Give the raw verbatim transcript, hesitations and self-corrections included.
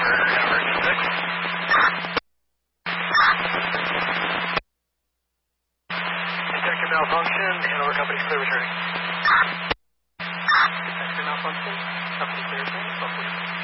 Detector malfunction, Hanover Company clear returning. Detector malfunction, Company clear returning, twelve forty-six.